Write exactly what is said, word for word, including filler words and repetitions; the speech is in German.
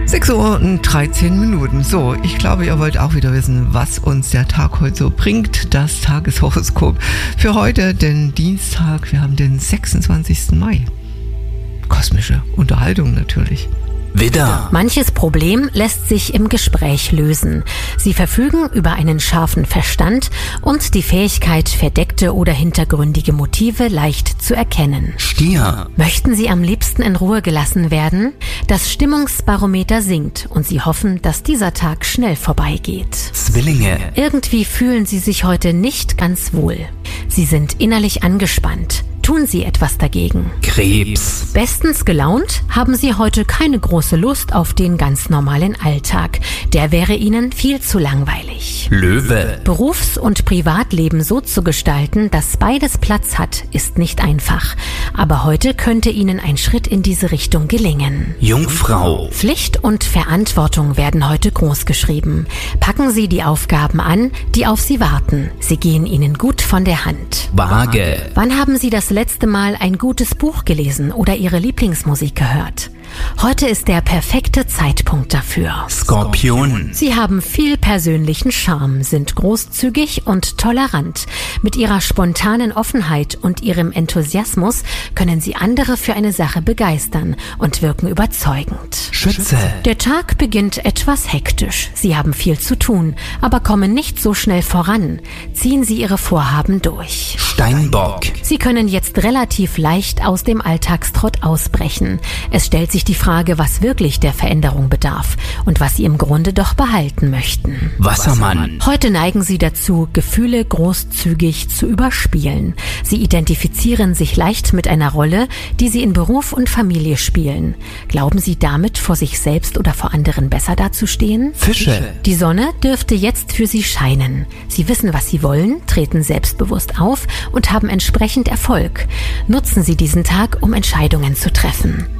sechs Uhr und dreizehn Minuten. So, ich glaube, ihr wollt auch wieder wissen, was uns der Tag heute so bringt. Das Tageshoroskop für heute, den Dienstag. Wir haben den sechsundzwanzigsten Mai. Kosmische Unterhaltung natürlich. Widder. Manches Problem lässt sich im Gespräch lösen. Sie verfügen über einen scharfen Verstand und die Fähigkeit, verdeckte oder hintergründige Motive leicht zu erkennen. Stier. Möchten Sie am liebsten in Ruhe gelassen werden? Das Stimmungsbarometer sinkt und Sie hoffen, dass dieser Tag schnell vorbeigeht. Zwillinge. Irgendwie fühlen Sie sich heute nicht ganz wohl. Sie sind innerlich angespannt. Tun Sie etwas dagegen. Krebs. Bestens gelaunt haben Sie heute keine große Lust auf den ganz normalen Alltag. Der wäre Ihnen viel zu langweilig. Löwe. Berufs- und Privatleben so zu gestalten, dass beides Platz hat, ist nicht einfach. Aber heute könnte Ihnen ein Schritt in diese Richtung gelingen. Jungfrau. Pflicht und Verantwortung werden heute großgeschrieben. Packen Sie die Aufgaben an, die auf Sie warten. Sie gehen Ihnen gut von der Hand. Waage. Wann haben Sie das letzte Mal ein gutes Buch gelesen oder Ihre Lieblingsmusik gehört? Heute ist der perfekte Zeitpunkt dafür. Skorpion. Sie haben viel persönlichen Charme, sind großzügig und tolerant. Mit ihrer spontanen Offenheit und ihrem Enthusiasmus können Sie andere für eine Sache begeistern und wirken überzeugend. Schütze. Der Tag beginnt etwas hektisch. Sie haben viel zu tun, aber kommen nicht so schnell voran. Ziehen Sie Ihre Vorhaben durch. Steinbock. Sie können jetzt relativ leicht aus dem Alltagstrott ausbrechen. Es stellt sich die Frage, was wirklich der Veränderung bedarf und was Sie im Grunde doch behalten möchten. Wassermann. Heute neigen Sie dazu, Gefühle großzügig zu überspielen. Sie identifizieren sich leicht mit einer Rolle, die Sie in Beruf und Familie spielen. Glauben Sie damit, vor sich selbst oder vor anderen besser dazustehen? Fische. Die Sonne dürfte jetzt für Sie scheinen. Sie wissen, was Sie wollen, treten selbstbewusst auf und haben entsprechend Erfolg. Nutzen Sie diesen Tag, um Entscheidungen zu treffen.